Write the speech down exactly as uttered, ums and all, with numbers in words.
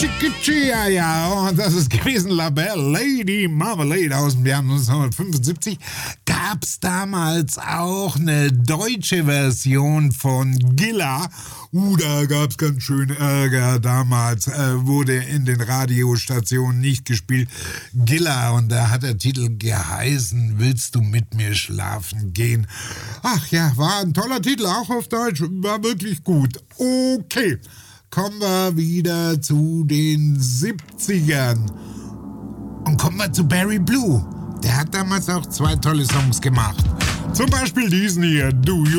Ja, ja, und das ist gewesen La Belle Lady Marmalade aus dem Jahr neunzehnhundertfünfundsiebzig. Gab's damals auch eine deutsche Version von Gilla. Uh, da gab's ganz schön Ärger damals. Äh, wurde in den Radiostationen nicht gespielt. Gilla, und da hat der Titel geheißen, Willst du mit mir schlafen gehen? Ach ja, war ein toller Titel, auch auf Deutsch. War wirklich gut. Okay. Kommen wir wieder zu den siebzigern. Und kommen wir zu Barry Blue. Der hat damals auch zwei tolle Songs gemacht. Zum Beispiel diesen hier, Do You